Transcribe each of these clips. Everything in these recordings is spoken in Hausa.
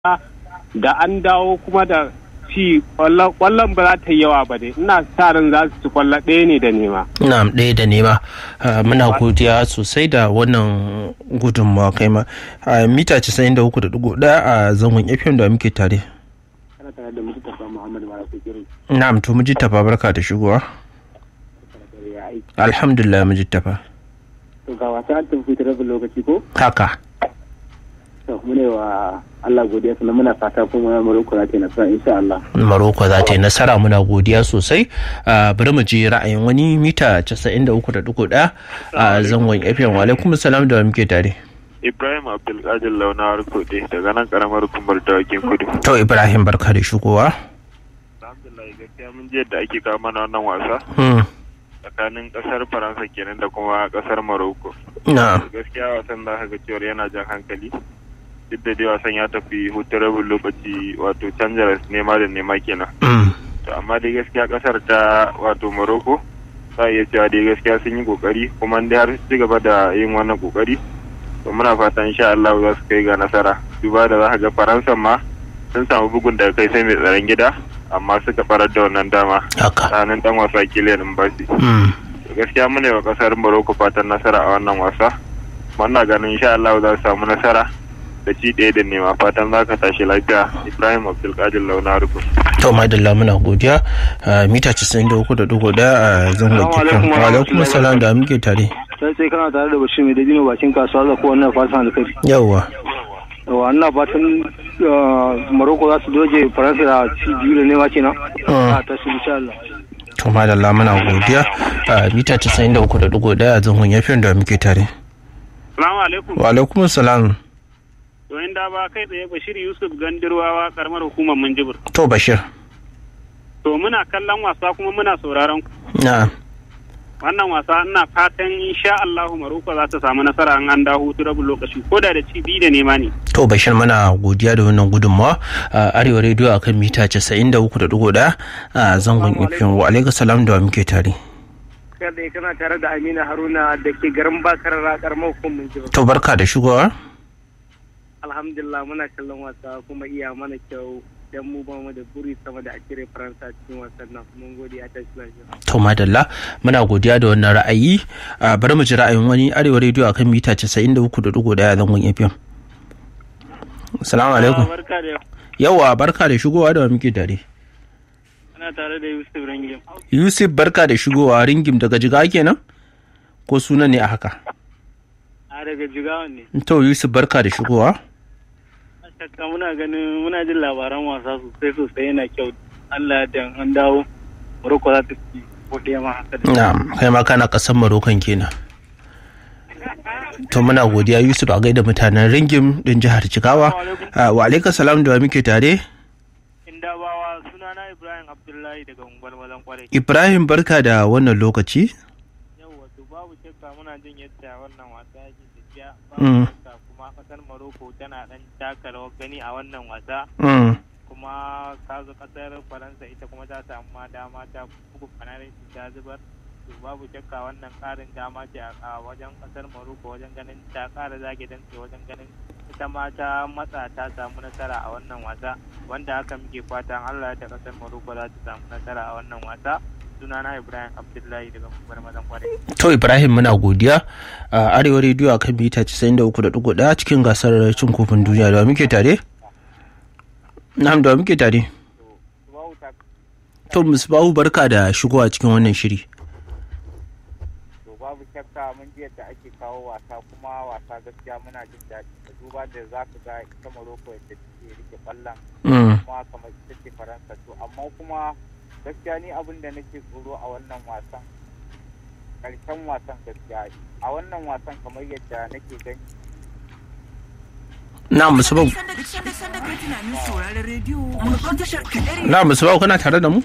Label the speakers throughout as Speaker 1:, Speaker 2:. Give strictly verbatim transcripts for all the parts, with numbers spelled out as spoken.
Speaker 1: da an dawo kuma da ci kwallon ba za ta yi yawa ba dai, ina sa ran za su ci kwallo ɗaya ne da nema.
Speaker 2: Na'am, ɗaya da nema. Muna godiya sosai da wannan gudunmawa kai ma. Mita casa'in da uku da ɗigo ɗaya a zangon F M da muke tare.
Speaker 1: Kana tare da Mujitafa Muhammad Marasu Kirin.
Speaker 2: Na'am, to Mujitafa barka da shigowa. Alhamdulillah Mujitafa.
Speaker 1: To ga wasa an tafi ta rabin lokaci ko?
Speaker 2: Haka.
Speaker 1: To mune wa Allah godiya, sannan muna fata kuma Morocco za ta yi nasara insha Allah.
Speaker 2: Morocco za ta yi nasara, muna godiya sosai. Bari mu je ra'ayin wani. Mita casa'in da uku da ɗigo ɗaya a zangon F M. Wa alaikum salam, da muke tare.
Speaker 3: Ibrahim Abdulkadir Launawar Kode daga nan karamar hukumar Dawakin Kudu.
Speaker 2: To Ibrahim barka da shigowa.
Speaker 3: Alhamdulillah, gaskiya mun ji yadda ake kawo mana wannan wasa. Tsakanin kasar Faransa kenan da kuma kasar Morocco.
Speaker 2: Na'am.
Speaker 3: Gaskiya wasan da haka cewar yana jan hankali. Duk da dai wasan ya tafi hutun rabin lokaci, wato canjar nema da nema kenan. To amma dai gaskiya kasar ta wato Morocco za iya cewa dai gaskiya sun yi kokari, kuma dai har su ci gaba da yin wannan kokari. To muna fatan insha Allah za su kai ga nasara. Duba da za ka ga Faransa ma sun samu bugun daga kai sai mai tsaron gida, amma suka farar da wannan dama tsakanin dan wasa Kylian Mbappe. Gaskiya muna yi wa kasar Morocco fatan nasara a wannan wasa. Muna ganin insha Allah za su samu nasara da ci ɗaya da nema. Fatan za ka tashi lafiya. Ibrahim Abdulkadir Launawar Kode.
Speaker 2: To madalla, muna godiya. Mita casa'in da uku da ɗigo ɗaya a zangon kifin. Wa alaikum salam, da muke tare.
Speaker 1: Sai sai kana tare da Bashir mai dabino bakin kasuwa da kowanne fatan da kai.
Speaker 2: Yawwa.
Speaker 1: Yawa, ina fatan Morocco za su doje Faransa da ci biyu da nema kenan. A ta shi insha Allah.
Speaker 2: To madalla, muna godiya. Mita casa'in da uku da ɗigo ɗaya a zangon yafin da muke tare.
Speaker 1: Salamu alaikum.
Speaker 2: Wa alaikum salam.
Speaker 1: To inda ba kai tsaye Bashir Yusuf Gandirwawa karamar hukumar Minjibir.
Speaker 2: To Bashir.
Speaker 1: To muna kallon wasa kuma muna sauraron ku.
Speaker 2: Na'am.
Speaker 1: Wannan wasa ina fatan insha Allah Morocco za ta samu nasara an an dawo hutu rabin lokaci, ko da da ci biyu da nema ne.
Speaker 2: To Bashir, muna godiya da wannan gudunmawa. Arewa Radio akan mita casa'in da uku da ɗigo ɗaya a zangon ifin. Wa alaikum salam, da muke tare.
Speaker 1: Kada kana tare da Amina Haruna da ke garin Bakar karamar hukumar Minjibir.
Speaker 2: To barka da shigowa.
Speaker 1: Alhamdulillah, muna kallon wasa kuma iya mana kyau, dan mu ba mu da buri sama da a cire Faransa cikin wasan nan. Mun gode, a tashi lafiya.
Speaker 2: To madalla, muna godiya da wannan ra'ayi. Bari mu ji ra'ayin wani. Arewa Radio akan mita casa'in da uku da ɗigo ɗaya a zangon F M. Assalamu alaikum.
Speaker 1: Barka da
Speaker 2: Yawa, barka da shigowa, da muke tare.
Speaker 1: Ana tare da Yusuf Ringim.
Speaker 2: Yusuf, barka da shigowa. Ringim daga Jigawa kenan? Ko sunan ne a haka?
Speaker 1: A daga Jigawa ne.
Speaker 2: To Yusuf, barka da shigowa.
Speaker 1: Shakka muna ganin muna jin labaran wasa sosai sosai, yana kyau. Allah da an dawo Morocco za ta ci ko ɗaya ma haka.
Speaker 2: Na'am, kai ma kana ƙasar Morocco kenan. To muna godiya Yusuf, a gaida mutanen Ringim din jihar Jigawa. Wa alaikum salam, da muke tare.
Speaker 1: Indabawa, sunana Ibrahim Abdullahi daga Ungwar Mazan Kwarai.
Speaker 2: Ibrahim, barka da wannan lokaci.
Speaker 1: Yawwa, to babu shakka muna jin yadda wannan wasa yake tafiya.
Speaker 2: Mm.
Speaker 1: Kuma kasar Morocco tana dan taka rawar gani a wannan wasa.
Speaker 2: Mm.
Speaker 1: Kuma kazo kasar Faransa ita kuma ta samu ma dama ta bugu kanarin ta zubar. To babu shakka wannan karin dama ce a wajen kasar Morocco wajen ganin ta kara zage dantse wajen ganin ita ma ta matsa ta samu nasara a wannan wasa, wanda haka muke fatan Allah ta kasar Morocco za ta samu nasara a wannan wasa. Sunana Ibrahim Abdullahi daga Ungwar Mazan Kwarai.
Speaker 2: To Ibrahim, muna godiya. A Arewa Radio akan mita casa'in da uku da ɗigo ɗaya cikin gasar cin kofin duniya. Da muke tare? Na'am, da muke tare. To Musbahu, barka da shigowa cikin wannan shiri.
Speaker 4: To babu shakka mun ji yadda ake kawo wasa, kuma wasa gaskiya muna jin daɗi. Da duba da za ka ga ita Morocco yadda take rike ƙwallon, kuma kamar ita ce Faransa. To amma kuma gaskiya ni abin da nake tsoro a wannan wasan, ƙarshen wasan gaskiya a wannan wasan kamar yadda nake gani.
Speaker 2: Na Musbahu. Na Musbahu, kana tare da mu?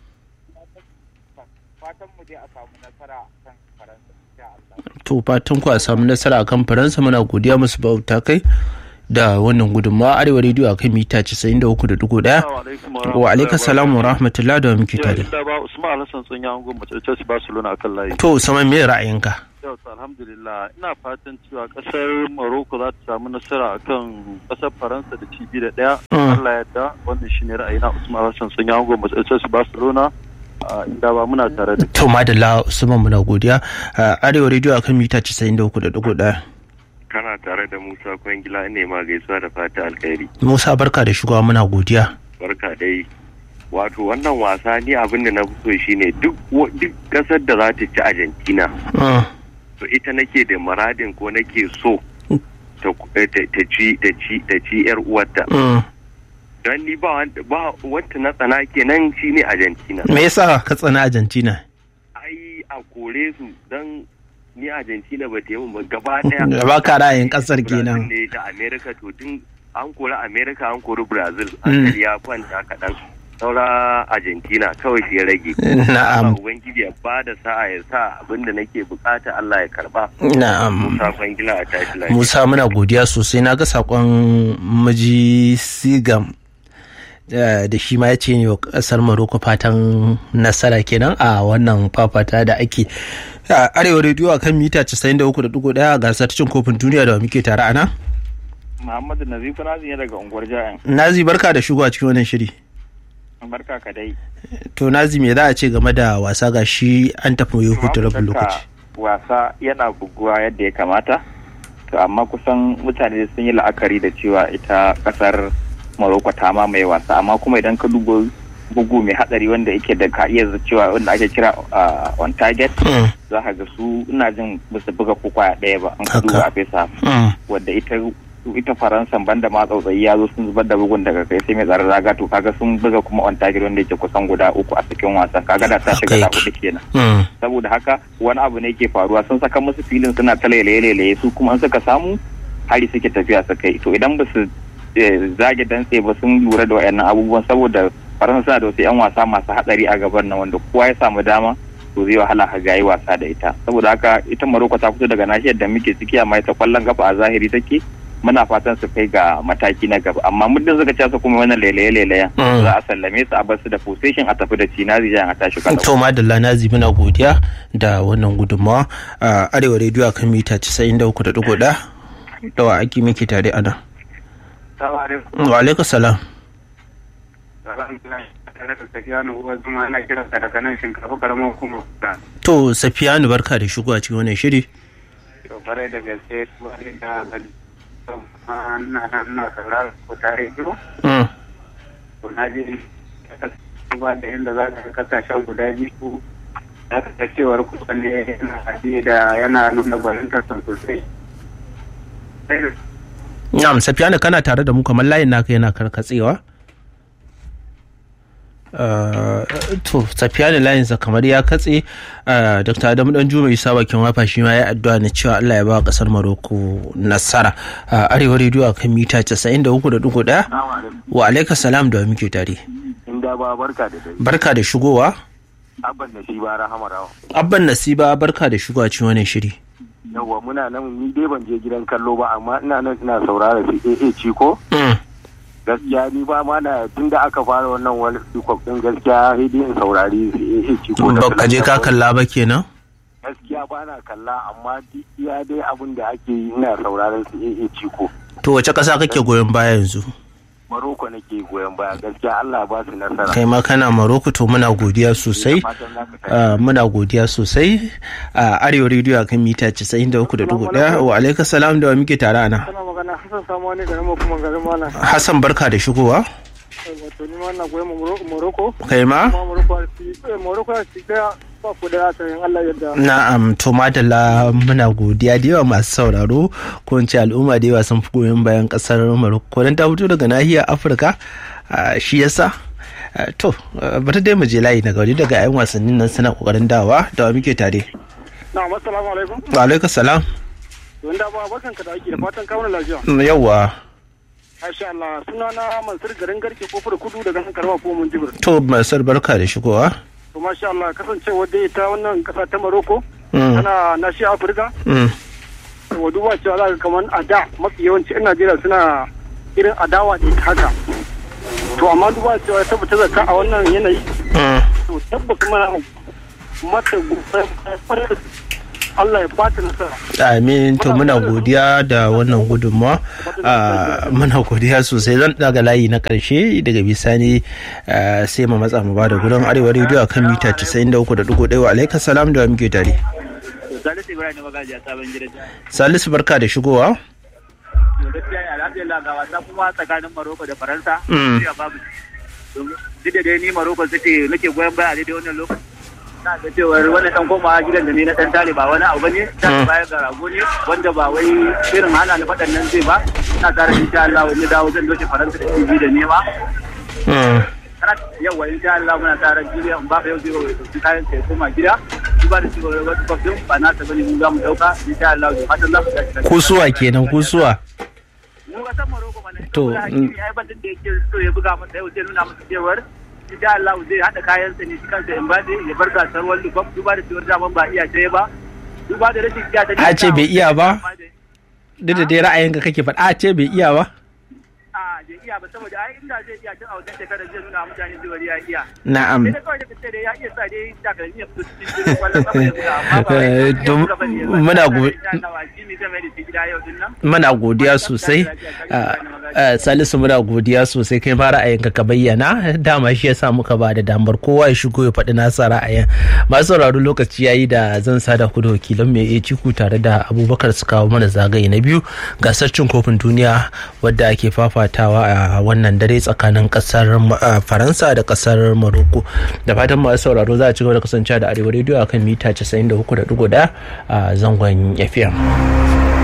Speaker 4: Fatan mu dai a samu nasara kan Faransa insha Allah.
Speaker 2: To fatan ku a samu nasara akan Faransa. Muna godiya Musbahu ta kai da wannan gudunmawa. Arewa Radio akan mita casa'in da uku da ɗigo ɗaya. Wa alaikum salam wa rahmatullahi, da muke tare.
Speaker 5: Usman Hassan Tsunya Angon Mace Chelsea Barcelona akan layi.
Speaker 2: To Usman, me ra'ayinka?
Speaker 5: Yau alhamdulillah ina fatan cewa kasar Morocco za ta samu nasara akan kasar Faransa da ci biyu da ɗaya. Allah ya yarda wannan shine ra'ayina Usman Hassan sun yawo Manchester Barcelona inda ba muna tare da.
Speaker 2: To madalla Usman muna godiya. Arewa Radio akan mita casa'in da uku da ɗigo ɗaya.
Speaker 3: Kana tare da Musa Kwangila ne ma gaisuwa da fata alkhairi.
Speaker 2: Musa barka da shigowa muna godiya.
Speaker 3: Barka dai. Wato wannan wasa ni abin da na fi so shine duk duk kasar da za ta ci Argentina. To ita nake da maradin ko nake so ta ci ta ci ta ci yar uwarta. Don ni ba ba wata na tsana kenan shine Argentina.
Speaker 2: Me yasa ka tsana Argentina?
Speaker 3: Ai a kore su dan ni Argentina ba ta yi ba gaba daya.
Speaker 2: Ba ka ra'ayin kasar kenan.
Speaker 3: Ne da America to tun an kori America an kori Brazil an ya kwanta kaɗan. Saura Argentina kawai shi ya rage.
Speaker 2: Na'am.
Speaker 3: Ubangiji ya ba da sa'a ya sa abinda nake bukata Allah ya karba.
Speaker 2: Na'am.
Speaker 3: Musa Kwangila a tashi lafiya.
Speaker 2: Musa muna godiya sosai na ga sakon Maji Sigam da shi ma ya ce ne wa kasar Morocco fatan nasara kenan a wannan fafata da ake. Arewa Radio akan mita casa'in da uku da ɗigo ɗaya gasar cin kofin duniya da muke tare ana.
Speaker 4: Muhammadu Nazifu Nazi ne daga unguwar Ja'in.
Speaker 2: Nazi barka da shigowa cikin wannan shiri.
Speaker 4: Barka ka dai.
Speaker 2: To Nazi me za a ce game da wasa ga shi an tafi hutu rabin lokaci.
Speaker 4: Wasa yana buguwa yadda ya kamata. To amma kusan mutane sun yi la'akari da cewa ita kasar Morocco ta mamaye wasa amma kuma idan ka duba bugu mai hadari wanda yake da ka iya cewa wanda ake kira on target za ka ga su ina jin ba su buga ko kwaya ɗaya ba an ka duba a fesa wadda ita ita Faransa banda ma tsautsayi ya zo sun zubar da bugun daga kai sai mai tsara raga to kaga sun buga kuma on target wanda yake kusan guda uku a cikin wasan kaga da ta shiga da hudu kenan saboda haka wani abu ne yake faruwa sun saka musu filin suna ta lailaye su kuma an suka samu hari suke tafiya su kai to idan ba su zage dantse ba sun lura da wayannan abubuwan saboda Faransa suna da wasu yan wasa masu hadari a gaban nan wanda kowa ya samu dama to zai wahala ka ga yi wasa da ita saboda haka ita Morocco ta fito daga nashiyar da muke ciki amma ita kwallon kafa a zahiri take muna fatan su kai ga mataki na gaba amma muddin suka ci su kuma wannan lelaye-lelayen za a sallame su a bar su da position a tafi da ci nazi jan a tashi kalau.
Speaker 2: To madalla nazi muna godiya da wannan gudunmawa a Arewa Radio akan mita casa'in da uku da ɗigo ɗaya da wa ake miki tare ana. Wa alaikum salam. To Safiyanu barka da shigo a cikin wannan shiri.
Speaker 1: To bare da gaske bare da na na saurara ko tare biyu. To na ji ba da inda za ka kasashen guda biyu za ka cewar kusa ne yana haɗe da yana nuna gwaninta sosai.
Speaker 2: Na'am Safiyanu kana tare da mu kamar layin naka yana karkatsewa. Uh, to Safiyanu layinsa kamar ya katse. uh, Dr. Adamu Danjuma Isa bakin wafa shi ma ya addu'a na cewa Allah ya ba kasar Morocco nasara. uh, Arewa Radio akan mita casa'in da uku da ɗigo ɗaya. Wa alaika salam da muke tare.
Speaker 3: Inda ba barka da dai.
Speaker 2: Barka da shigowa.
Speaker 3: Abban Nasiba Rahama Rawa.
Speaker 2: Abban Nasiba barka da shigowa cikin wannan shiri.
Speaker 3: Yawwa muna nan ni dai ban je gidan kallo ba amma ina nan ina saurara shi A A Ciko. Gaskiya ni ba ma na tun da aka fara wannan wani kwaf din gaskiya sai dai in saurari A A Ciko.
Speaker 2: Ba ka je ka kalla ba kenan?
Speaker 3: Gaskiya ba na kalla amma iya dai abin da ake yi ina sauraron su A A Ciko.
Speaker 2: To wace ƙasa kake goyon baya yanzu?
Speaker 3: Maroko nake goyon baya gaskiya Allah ba su nasara.
Speaker 2: Kai ma kana Maroko to muna godiya sosai. Muna godiya sosai. Arewa Radio akan mita casa'in da uku da ɗigo ɗaya. Wa alaika salam da wa muke tare ana.
Speaker 1: Kana magana Hassan Samuwa ne garin kuma garin Malam.
Speaker 2: Hassan barka da shigowa.
Speaker 1: Wato ni ma na goyon Moroko.
Speaker 2: Kai ma?
Speaker 1: Moroko ya ci daya ba ku da asarin Allah yadda.
Speaker 2: Na'am to madalla muna godiya da yawa masu sauraro ko in ce al'umma da yawa sun fi goyon bayan kasar Morocco dan ta fito daga nahiyar Afirka shi yasa to bata dai mu je layi na gauri daga ayan wasannin nan suna kokarin dawa da wa muke tare.
Speaker 1: Na'am assalamu alaikum.
Speaker 2: Wa alaikum salam.
Speaker 1: Wanda ba barkanka da aiki da fatan kawo lafiya.
Speaker 2: Yawwa.
Speaker 1: Masha Allah sunana Mansur garin Garke kofar kudu daga nan karama ko mun jibir.
Speaker 2: To Mansur barka da shigowa.
Speaker 1: To masha Allah kasancewa dai ta wannan kasa ta Morocco tana nashi Afirka. To duba cewa za ka kaman a da mafi yawanci yan Najeriya suna irin adawa da haka. To amma duba cewa ta fita zakka a wannan yanayi. To tabbas mana mata
Speaker 6: Allah ya bata nasara.
Speaker 2: Amin. To muna godiya da wannan gudunmawa. Muna godiya sosai. Zan daga layi na karshe daga bisani sai mu matsa mu bada gurin Arewa Radio akan mita casa'in da uku da ɗigo ɗaya. Wa alaikum salam da muke tare.
Speaker 7: Salisu Ibrahim Magaji a sabon gidan.
Speaker 2: Salisu barka da shigowa.
Speaker 7: Gaskiya alhamdulillah ga wasa kuma tsakanin Morocco da Faransa. Duk da dai ni Morocco suke nake goyon baya a daidai wannan lokaci. Na da cewar wannan dan koma gidan da ne na dan tare ba wani abu bane, dan baya ga rago ne wanda ba wai irin hana ni fadan nan zai ba. Ina tare insha Allah wani dawo zan doke Faransa da T V da nema. Yau wani insha Allah muna tare jiya in ba ka yau zai kayan sai koma gida. Duba da cewa wasu kwafin ba na ta bane mun za mu dauka insha Allah da fatan za mu tashi.
Speaker 2: Kusuwa kenan kusuwa.
Speaker 7: Mu ga san Morocco bane.
Speaker 2: To
Speaker 7: ai ban da yake so ya buga masa yau sai nuna masa cewar insha Allah zai hada kayan sa ne shi kansa in ba ya bar gasar World Cup duba da cewar zaman ba iya ce ba. Duba da rashin iya ta.
Speaker 2: A ce bai iya ba. Duk da dai ra'ayinka kake faɗa a ce bai iya ba.
Speaker 7: A bai iya ba saboda ai inda zai iya tun a wajen shekarar zai nuna mutane cewa ya iya.
Speaker 2: Na'am.
Speaker 7: Sai da kawai da kace da ya iya sa dai takalmi ya fito cikin kwallon kafa ya buga amma ba
Speaker 2: muna muna godiya sosai. Salisu muna godiya sosai kai ma ra'ayinka ka bayyana dama shi yasa muka ba da damar kowa ya shigo ya faɗi nasa ra'ayin. Masu sauraro lokaci yayi da zan sada ku da wakilan mai iya ciku tare da Abubakar su kawo mana zagaye na biyu gasar cin kofin duniya wadda ake fafatawa a wannan dare tsakanin kasar Faransa da kasar Morocco. Da fatan masu sauraro za a ci gaba da kasancewa da Arewa Radio akan mita casa'in da uku da ɗigo ɗaya a zangon F M.